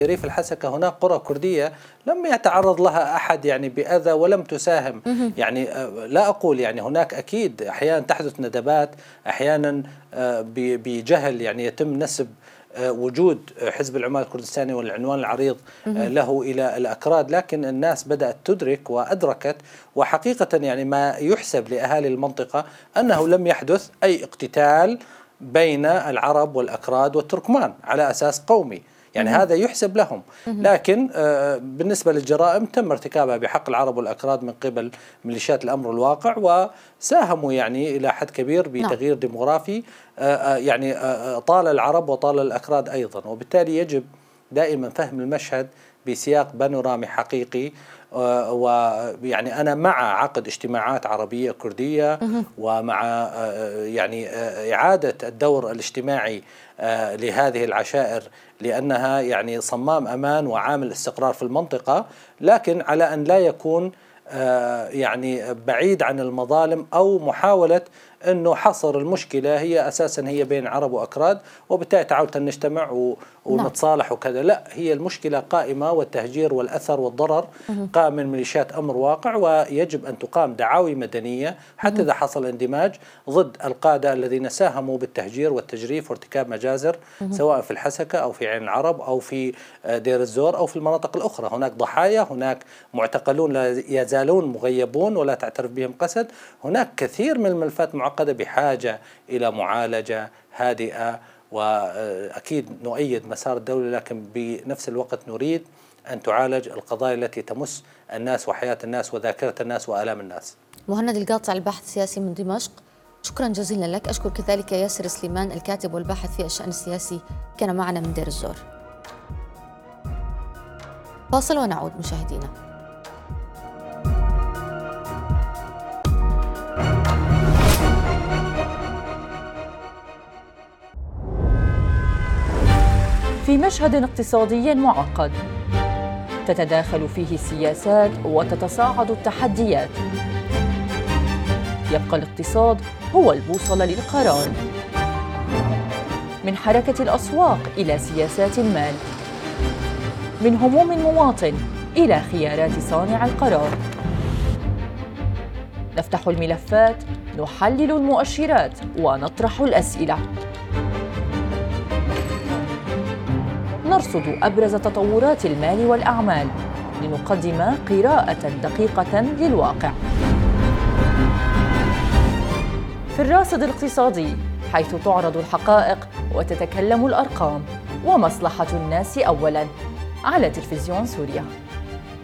ريف الحسكة هناك قرى كردية لم يتعرض لها أحد يعني بأذى ولم تساهم. يعني لا أقول يعني هناك أكيد أحيانا تحدث ندبات، أحيانا بجهل يعني يتم نسب وجود حزب العمال الكردستاني والعنوان العريض له إلى الأكراد، لكن الناس بدأت تدرك وأدركت، وحقيقة يعني ما يحسب لأهالي المنطقة أنه لم يحدث أي اقتتال بين العرب والأكراد والتركمان على أساس قومي، يعني هذا يحسب لهم. لكن بالنسبة للجرائم تم ارتكابها بحق العرب والأكراد من قبل ميليشيات الأمر الواقع، وساهموا يعني إلى حد كبير بتغيير ديموغرافي يعني طال العرب وطال الأكراد أيضا. وبالتالي يجب دائما فهم المشهد بسياق بانورامي حقيقي. ويعني أنا مع عقد اجتماعات عربية كردية، ومع يعني إعادة الدور الاجتماعي لهذه العشائر، لأنها يعني صمام أمان وعامل استقرار في المنطقة، لكن على أن لا يكون يعني بعيد عن المظالم أو محاولة أنه حصر المشكلة هي أساسا هي بين عرب وأكراد وبالتالي تعالوا نجتمع ونتصالح وكذا. لا، هي المشكلة قائمة، والتهجير والأثر والضرر قام من ميليشيات أمر واقع، ويجب أن تقام دعاوي مدنية حتى إذا حصل اندماج ضد القادة الذين ساهموا بالتهجير والتجريف وارتكاب مجازر سواء في الحسكة أو في عين العرب أو في دير الزور أو في المناطق الأخرى. هناك ضحايا، هناك معتقلون لا يزالون مغيبون ولا تعترف بهم قسد، هناك كثير من الملفات معقدة بحاجة إلى معالجة هادئة. وأكيد نؤيد مسار الدولة، لكن بنفس الوقت نريد أن تعالج القضايا التي تمس الناس وحياة الناس وذاكرة الناس وآلام الناس. مهند القاطع، الباحث السياسي من دمشق، شكرا جزيلا لك. أشكر كذلك ياسر سليمان الكاتب والباحث في الشأن السياسي، كان معنا من دير الزور. فاصل ونعود مشاهدينا. في مشهد اقتصادي معقد تتداخل فيه السياسات وتتصاعد التحديات، يبقى الاقتصاد هو البوصلة للقرار. من حركة الأسواق إلى سياسات المال، من هموم المواطن إلى خيارات صانع القرار، نفتح الملفات، نحلل المؤشرات، ونطرح الأسئلة، نرصد أبرز تطورات المال والأعمال لنقدم قراءة دقيقة للواقع. في الراصد الاقتصادي، حيث تعرض الحقائق وتتكلم الأرقام، ومصلحة الناس أولاً، على تلفزيون سوريا.